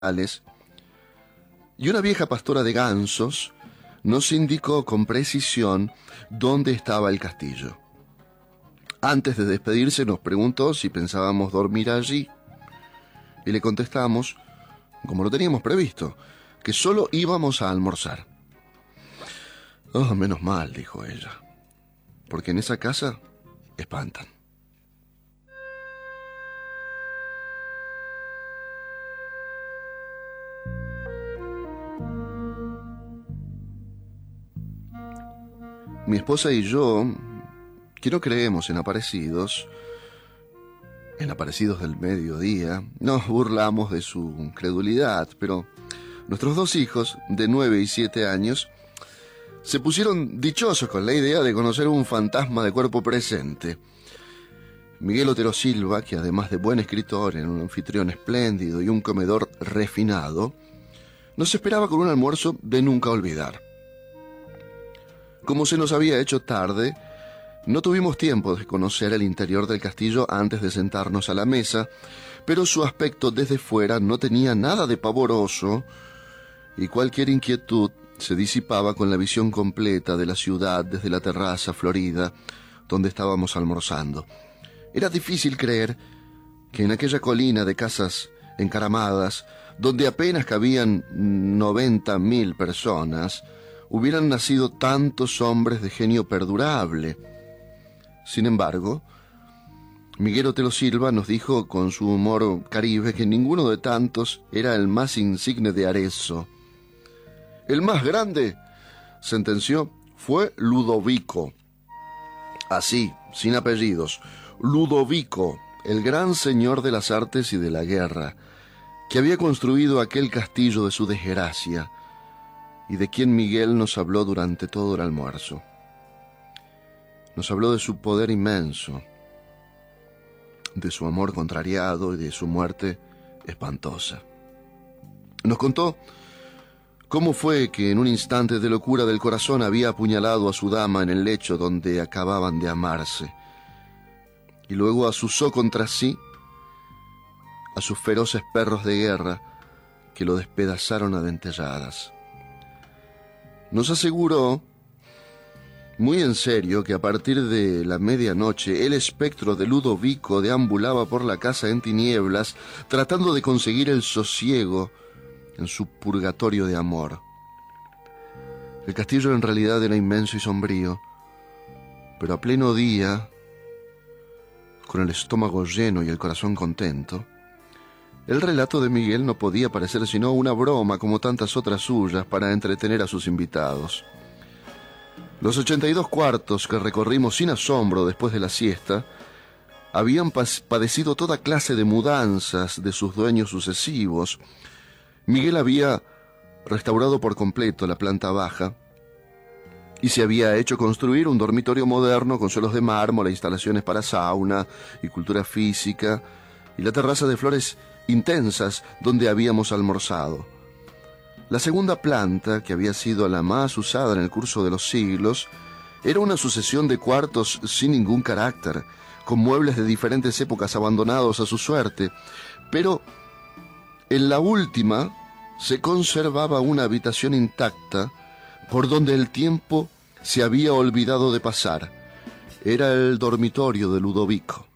y una vieja pastora de gansos nos indicó con precisión dónde estaba el castillo. Antes de despedirse nos preguntó si pensábamos dormir allí y le contestamos, como lo teníamos previsto, que solo íbamos a almorzar. Oh, menos mal, dijo ella, porque en esa casa espantan. Mi esposa y yo, que no creemos en aparecidos del mediodía, nos burlamos de su credulidad, pero nuestros dos hijos, de 9 y 7 años, se pusieron dichosos con la idea de conocer un fantasma de cuerpo presente. Miguel Otero Silva, que además de buen escritor, era un anfitrión espléndido y un comedor refinado, nos esperaba con un almuerzo de nunca olvidar. Como se nos había hecho tarde, no tuvimos tiempo de conocer el interior del castillo antes de sentarnos a la mesa, pero su aspecto desde fuera no tenía nada de pavoroso y cualquier inquietud se disipaba con la visión completa de la ciudad desde la terraza florida donde estábamos almorzando. Era difícil creer que en aquella colina de casas encaramadas, donde apenas cabían 90.000 personas, hubieran nacido tantos hombres de genio perdurable. Sin embargo, Miguel Otero Silva nos dijo con su humor caribe que ninguno de tantos era el más insigne de Arezzo. El más grande, sentenció, fue Ludovico. Así, sin apellidos, Ludovico, el gran señor de las artes y de la guerra, que había construido aquel castillo de su desgracia, y de quien Miguel nos habló durante todo el almuerzo. Nos habló de su poder inmenso, de su amor contrariado y de su muerte espantosa. Nos contó cómo fue que en un instante de locura del corazón había apuñalado a su dama en el lecho donde acababan de amarse, y luego azuzó contra sí a sus feroces perros de guerra que lo despedazaron a dentelladas. Nos aseguró, muy en serio, que a partir de la medianoche el espectro de Ludovico deambulaba por la casa en tinieblas, tratando de conseguir el sosiego en su purgatorio de amor. El castillo en realidad era inmenso y sombrío, pero a pleno día, con el estómago lleno y el corazón contento, el relato de Miguel no podía parecer sino una broma como tantas otras suyas para entretener a sus invitados. Los 82 cuartos que recorrimos sin asombro después de la siesta habían padecido toda clase de mudanzas de sus dueños sucesivos. Miguel había restaurado por completo la planta baja y se había hecho construir un dormitorio moderno con suelos de mármol, instalaciones para sauna y cultura física, y la terraza de flores intensas donde habíamos almorzado. La segunda planta, que había sido la más usada en el curso de los siglos, era una sucesión de cuartos sin ningún carácter, con muebles de diferentes épocas abandonados a su suerte, pero en la última se conservaba una habitación intacta por donde el tiempo se había olvidado de pasar. Era el dormitorio de Ludovico.